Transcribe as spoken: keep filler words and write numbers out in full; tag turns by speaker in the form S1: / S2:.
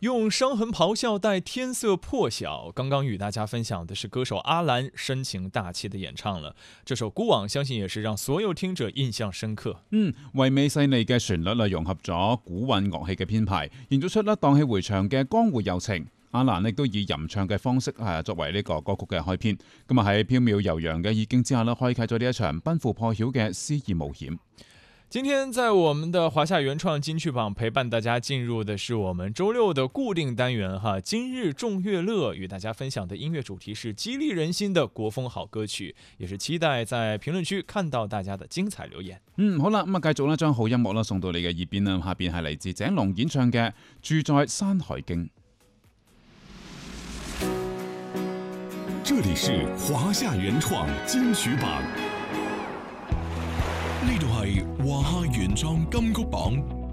S1: 用伤痕咆哮带天色破晓。刚刚与大家分享的是歌手阿蘭深情大氣的演唱了。這首《孤往》相信也是讓所有聽者印象深刻。
S2: 嗯，唯美細膩嘅旋律啊，融合咗古韻樂器嘅編排，營造出咧蕩氣迴腸嘅江湖柔情。阿蘭亦都以吟唱嘅方式係作為呢個歌曲嘅開篇，咁啊喺飄渺悠揚嘅意境之下咧，開啟咗呢一場奔赴破曉嘅詩意冒險。
S1: 今天在我們的華夏原創金曲榜陪伴大家進入的是我們周六的固定單元哈，今日眾樂樂與大家分享的音樂主題是激勵人心的國風好歌曲，也是期待在評論區看到大家的精彩留言。
S2: 嗯，好啦，咁啊繼續咧將好音樂啦送到你嘅耳邊啦，下邊係嚟自井龍演唱嘅《住在山海經》。
S3: 這裡是華夏原創金曲榜。呢度係華夏原創金曲榜。